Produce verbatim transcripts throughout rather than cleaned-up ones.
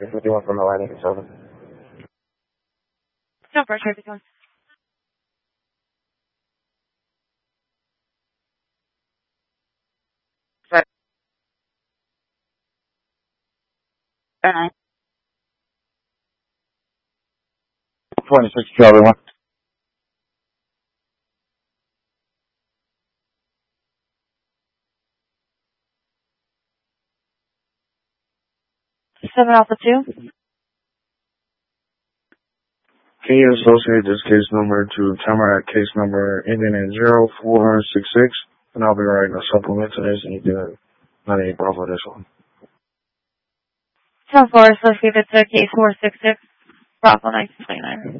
Traffic fifty-one from Atlantic, seven. ten four, traffic one. Right. Uh, twenty-six, Charlie one. seven Alpha two. Can you associate this case number to Tamarack case number ending in zero four six six? And I'll be writing a supplement to this, and you do it. Not any problem with this one. ten four, associated to case four six six. Bravo nineteen twenty-nine.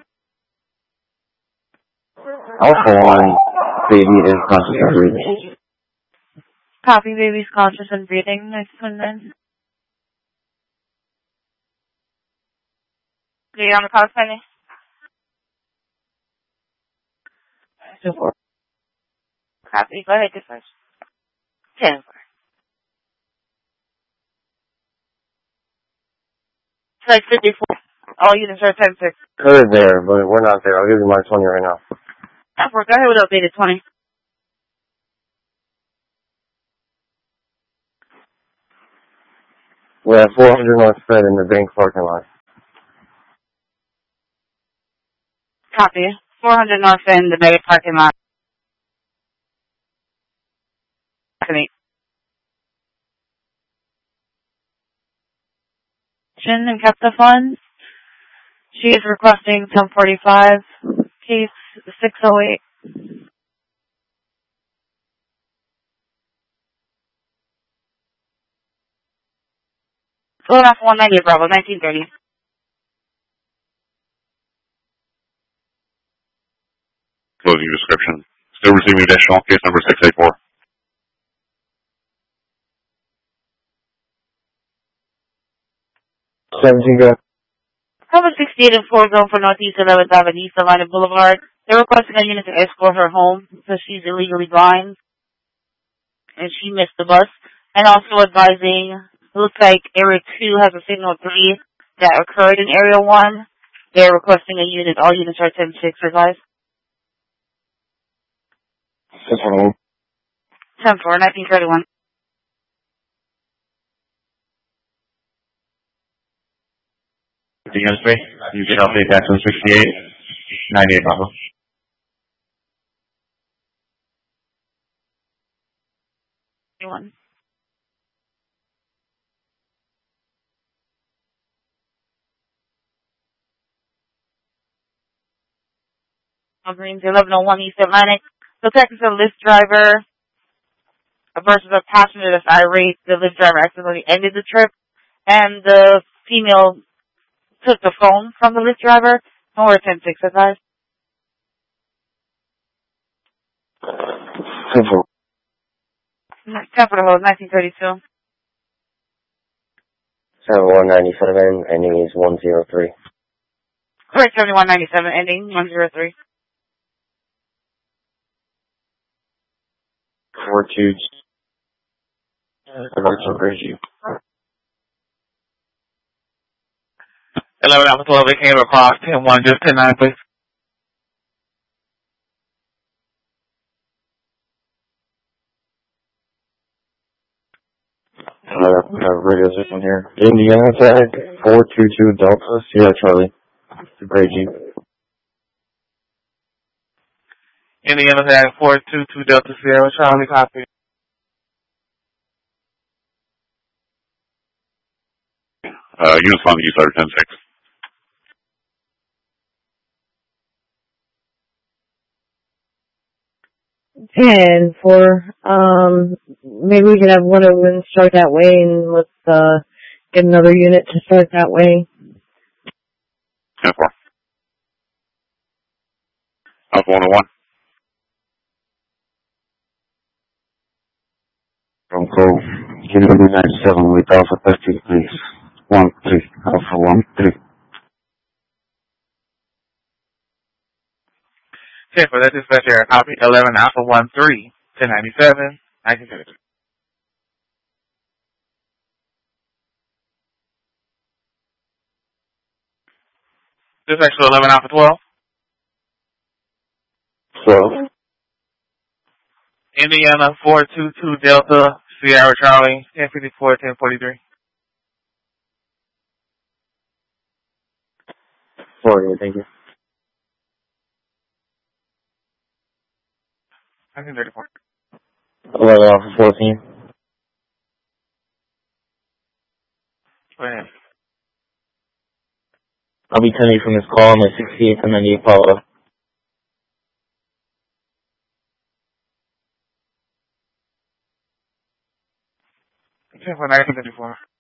Alpha one, baby is conscious and breathing. Copy, baby's conscious and breathing. nineteen twenty-nine. Do you on the call, Penny? ten four. Copy. Go ahead, good first. ten four. Site fifty-four. All units are ten six. They're there, but we're not there. I'll give you my twenty right now. ten four. Go ahead with updated twenty. We're at four hundred North Fed in the bank parking lot. Copy. four hundred North End, the mega parking lot. And kept the funds. She is requesting ten forty-five, case six oh eight. Going off one ninety, Bravo, nineteen thirty. Closing description. Still receiving additional case number six eight four. seventeen, go. Cover sixty-eight and four going for Northeast eleventh Avenue, East Atlanta Boulevard. They're requesting a unit to escort her home because she's illegally blind and she missed the bus. And also advising, it looks like Area two has a signal three that occurred in Area one. They're requesting a unit. All units are ten six, advised. That's what I want. ten four, nineteen thirty-one. Unit three, you get update back to sixty-eight, ninety-eight, Bravo. One. Greens, eleven oh one East Atlantic. So technically, a Lyft driver versus a passenger that's irate. The Lyft driver accidentally ended the trip, and the female took the phone from the Lyft driver. And we're ten six, advised. ten four. ten for the hold, nineteen thirty-two. seventy-one ninety-seven, ending is one zero three. Correct, seventy-one ninety-seven, ending one zero three. four two. Commercial Bridge. eleven Alpha twelve, they came across ten one, just ten nine, please. Uh, radio system here. Indiana tag, four two two Delta, Sierra Charlie. Gray Jeep. Indiana tag, four two two Delta Sierra Charlie, copy. Uh, units on the east side are ten six. And for, um, maybe we could have one of them start that way and let's, uh, get another unit to start that way. ten four. Alpha one oh one. From Cove, unit number ninety-seven with Alpha thirteen, please. one three, Alpha one three. ten for that dispatch area, copy. eleven Alpha one three, ten ninety-seven, nineteen thirty-two. Dispatch to eleven Alpha twelve. twelve. Indiana four two two Delta, Sierra Charlie, ten fifty-four, ten forty-three. Four, thank you. nineteen thirty-four. eleven Alpha fourteen. Go ahead. I'll be turning from this call on my sixty-eight and ninety-eight follow-up. ten for nineteen thirty-four.